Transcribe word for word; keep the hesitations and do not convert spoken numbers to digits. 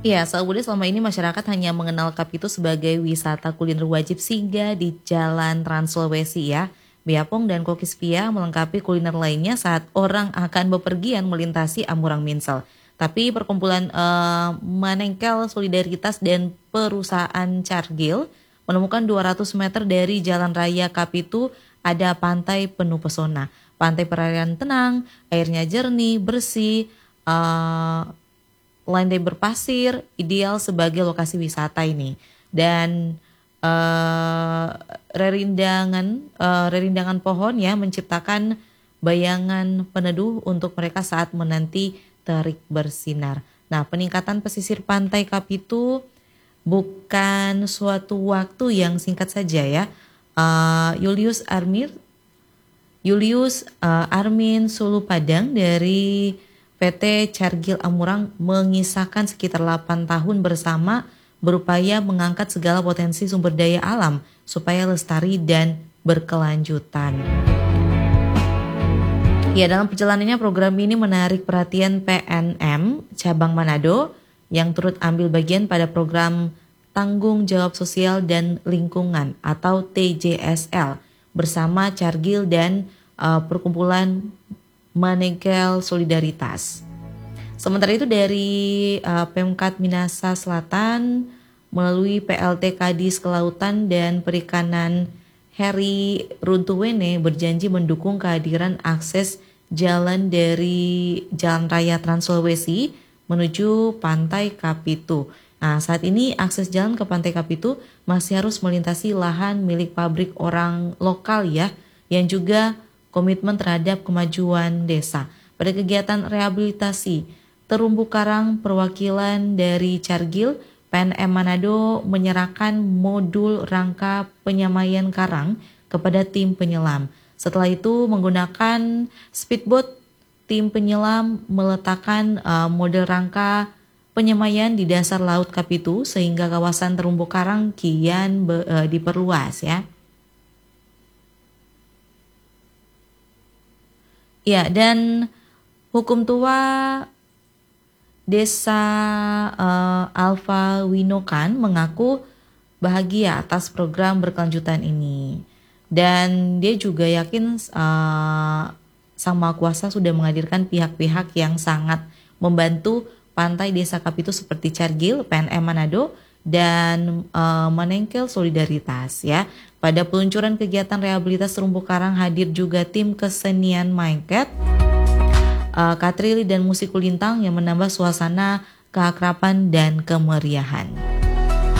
Iya, Saat selama ini masyarakat hanya mengenal Kapitu sebagai wisata kuliner wajib singgah di Jalan Trans Sulawesi ya. Biapong dan Kokispia melengkapi kuliner lainnya saat orang akan bepergian melintasi Amurang Minsel. Tapi perkumpulan eh, Manengkel Solidaritas dan perusahaan Cargill menemukan dua ratus meter dari Jalan Raya Kapitu ada pantai penuh pesona. Pantai perairan tenang, airnya jernih, bersih, eh, landai berpasir, ideal sebagai lokasi wisata ini. Dan uh, rerindangan uh, rerindangan pohon ya menciptakan bayangan peneduh untuk mereka saat menanti terik bersinar. Nah, peningkatan pesisir pantai Kapitu bukan suatu waktu yang singkat saja ya. Uh, Julius Armir Julius uh, Armin Sulu Padang dari P T Cargill Amurang mengisahkan sekitar delapan tahun bersama berupaya mengangkat segala potensi sumber daya alam supaya lestari dan berkelanjutan. Ya, dalam perjalanannya program ini menarik perhatian P N M Cabang Manado yang turut ambil bagian pada program Tanggung Jawab Sosial dan Lingkungan atau T J S L bersama Cargill dan uh, perkumpulan Manengkel Solidaritas. Sementara itu dari uh, Pemkat Minasa Selatan melalui P L T Kadis Kelautan dan Perikanan Heri Runtuwene berjanji mendukung kehadiran akses jalan dari Jalan Raya Trans Sulawesi menuju Pantai Kapitu. Nah, saat ini akses jalan ke Pantai Kapitu masih harus melintasi lahan milik pabrik orang lokal ya, yang juga komitmen terhadap kemajuan desa. Pada kegiatan rehabilitasi terumbu karang, perwakilan dari Cargill, P N M Manado menyerahkan modul rangka penyamaian karang kepada tim penyelam. Setelah itu menggunakan speedboat, tim penyelam meletakkan uh, model rangka penyamaian di dasar laut Kapitu sehingga kawasan terumbu karang kian be, uh, diperluas ya. Ya, dan hukum tua Desa uh, Alfa Winokan mengaku bahagia atas program berkelanjutan ini. Dan dia juga yakin uh, Sang Maha Kuasa sudah menghadirkan pihak-pihak yang sangat membantu pantai Desa Kapitu seperti Cargill, P N M Manado, dan uh, Manengkel Solidaritas ya. Pada peluncuran kegiatan rehabilitas terumbu karang hadir juga tim kesenian Maengket, uh, Katrili dan musik kulintang yang menambah suasana keakraban dan kemeriahan.